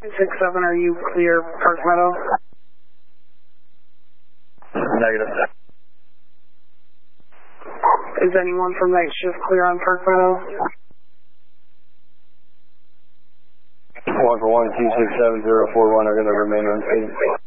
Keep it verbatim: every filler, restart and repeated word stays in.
six seven, are you clear Park Meadow? Negative. Is anyone from night shift clear on Park Meadow? One for one, two six seven zero four one are going to remain on scene.